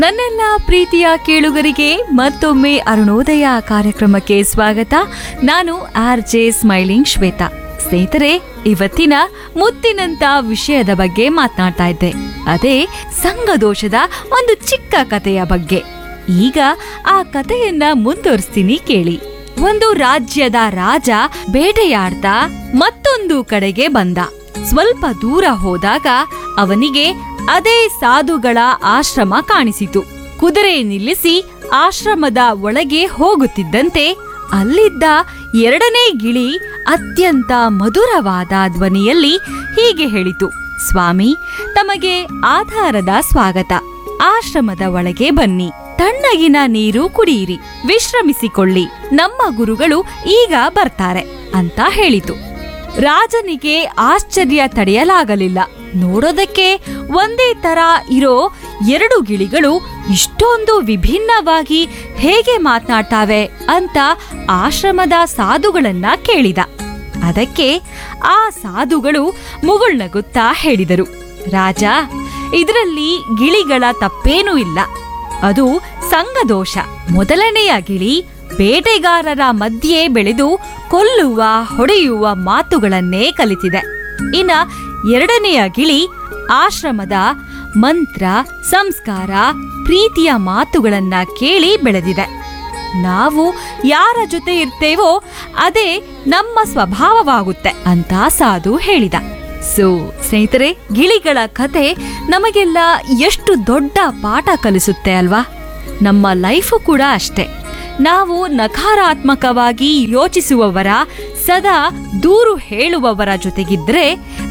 ನನ್ನೆಲ್ಲ ಪ್ರೀತಿಯ ಕೇಳುಗರಿಗೆ ಮತ್ತೊಮ್ಮೆ ಅರುಣೋದಯ ಕಾರ್ಯಕ್ರಮಕ್ಕೆ ಸ್ವಾಗತ. ನಾನು RJ ಸ್ಮೈಲಿಂಗ್ ಶ್ವೇತಾ. ಸ್ನೇಹಿತರೆ, ಇವತ್ತಿನ ಮುತ್ತಿನಂತ ವಿಷಯದ ಬಗ್ಗೆ ಮಾತನಾಡ್ತಾ ಇದ್ದೆ. ಅದೇ ಸಂಘದೋಷದ ಒಂದು ಚಿಕ್ಕ ಕಥೆಯ ಬಗ್ಗೆ. ಈಗ ಆ ಕಥೆಯನ್ನ ಮುಂದುವರಿಸ್ತೀನಿ, ಕೇಳಿ. ಒಂದು ರಾಜ್ಯದ ರಾಜ ಬೇಟೆಯಾಡ್ತಾ ಮತ್ತೊಂದು ಕಡೆಗೆ ಬಂದ. ಸ್ವಲ್ಪ ದೂರ ಹೋದಾಗ ಅವನಿಗೆ ಅದೇ ಸಾಧುಗಳ ಆಶ್ರಮ ಕಾಣಿಸಿತು. ಕುದುರೆ ನಿಲ್ಲಿಸಿ ಆಶ್ರಮದ ಒಳಗೆ ಹೋಗುತ್ತಿದ್ದಂತೆ ಅಲ್ಲಿದ್ದ ಎರಡನೇ ಗಿಳಿ ಅತ್ಯಂತ ಮಧುರವಾದ ಧ್ವನಿಯಲ್ಲಿ ಹೀಗೆ ಹೇಳಿತು: ಸ್ವಾಮಿ, ತಮಗೆ ಆಧಾರದ ಸ್ವಾಗತ. ಆಶ್ರಮದ ಒಳಗೆ ಬನ್ನಿ, ತಣ್ಣಗಿನ ನೀರು ಕುಡಿಯಿರಿ, ವಿಶ್ರಮಿಸಿಕೊಳ್ಳಿ. ನಮ್ಮ ಗುರುಗಳು ಈಗ ಬರ್ತಾರೆ ಅಂತ ಹೇಳಿತು. ರಾಜನಿಗೆ ಆಶ್ಚರ್ಯ ತಡೆಯಲಾಗಲಿಲ್ಲ. ನೋಡೋದಕ್ಕೆ ಒಂದೇ ತರ ಇರೋ ಎರಡು ಗಿಳಿಗಳು ಇಷ್ಟೊಂದು ವಿಭಿನ್ನವಾಗಿ ಹೇಗೆ ಮಾತನಾಡ್ತಾವೆ ಅಂತ ಆಶ್ರಮದ ಸಾಧುಗಳನ್ನ ಕೇಳಿದ. ಅದಕ್ಕೆ ಆ ಸಾಧುಗಳು ಮುಗುಳ್ನಗುತ್ತಾ ಹೇಳಿದರು: ರಾಜ, ಇದರಲ್ಲಿ ಗಿಳಿಗಳ ತಪ್ಪೇನೂ ಇಲ್ಲ. ಅದು ಸಂಘದೋಷ. ಮೊದಲನೆಯ ಗಿಳಿ ಬೇಟೆಗಾರರ ಮಧ್ಯೆ ಬೆಳೆದು ಕೊಲ್ಲುವ, ಹೊಡೆಯುವ ಮಾತುಗಳನ್ನೇ ಕಲಿತಿದೆ. ಇನ್ನ ಎರಡನೆಯ ಗಿಳಿ ಆಶ್ರಮದ ಮಂತ್ರ, ಸಂಸ್ಕಾರ, ಪ್ರೀತಿಯ ಮಾತುಗಳನ್ನ ಕೇಳಿ ಬೆಳೆದಿದೆ. ನಾವು ಯಾರ ಜೊತೆ ಇರ್ತೇವೋ ಅದೇ ನಮ್ಮ ಸ್ವಭಾವವಾಗುತ್ತೆ ಅಂತ ಸಾಧು ಹೇಳಿದ. ಸ್ನೇಹಿತರೆ, ಗಿಳಿಗಳ ಕತೆ ನಮಗೆಲ್ಲ ಎಷ್ಟು ದೊಡ್ಡ ಪಾಠ ಕಲಿಸುತ್ತೆ ಅಲ್ವಾ? ನಮ್ಮ ಲೈಫು ಕೂಡ ಅಷ್ಟೇ. ನಾವು ನಕಾರಾತ್ಮಕವಾಗಿ ಯೋಚಿಸುವವರ, ಸದಾ ದೂರು ಹೇಳುವವರ ಜೊತೆಗಿದ್ರೆ